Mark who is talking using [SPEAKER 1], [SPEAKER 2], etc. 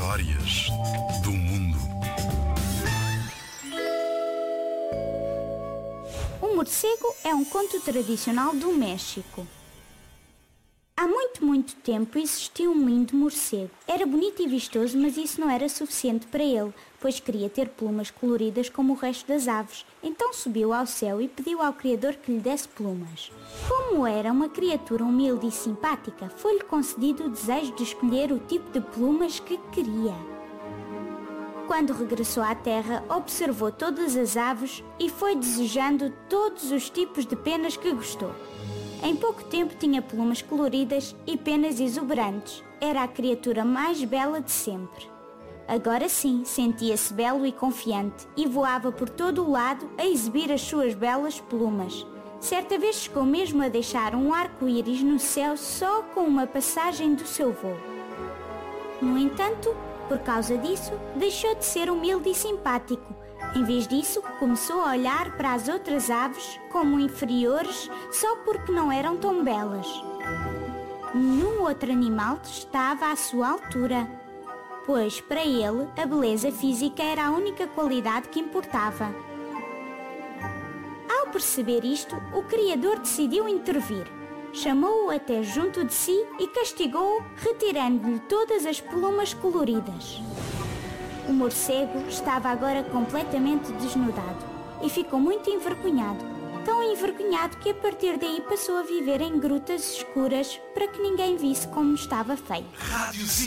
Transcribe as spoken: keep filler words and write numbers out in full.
[SPEAKER 1] Histórias do mundo.
[SPEAKER 2] O morcego é um conto tradicional do México. Há muito, muito tempo existiu um lindo morcego. Era bonito e vistoso, mas isso não era suficiente para ele, pois queria ter plumas coloridas como o resto das aves. Então subiu ao céu e pediu ao Criador que lhe desse plumas. Como era uma criatura humilde e simpática, foi-lhe concedido o desejo de escolher o tipo de plumas que queria. Quando regressou à terra, observou todas as aves e foi desejando todos os tipos de penas que gostou. Em pouco tempo tinha plumas coloridas e penas exuberantes. Era a criatura mais bela de sempre. Agora sim, sentia-se belo e confiante e voava por todo o lado a exibir as suas belas plumas. Certa vez chegou mesmo a deixar um arco-íris no céu só com uma passagem do seu voo. No entanto, por causa disso, deixou de ser humilde e simpático. Em vez disso, começou a olhar para as outras aves como inferiores só porque não eram tão belas. Nenhum outro animal estava à sua altura, pois para ele a beleza física era a única qualidade que importava. Ao perceber isto, o Criador decidiu intervir. Chamou-o até junto de si e castigou-o, retirando-lhe todas as plumas coloridas. O morcego estava agora completamente desnudado e ficou muito envergonhado, tão envergonhado que a partir daí passou a viver em grutas escuras para que ninguém visse como estava feio.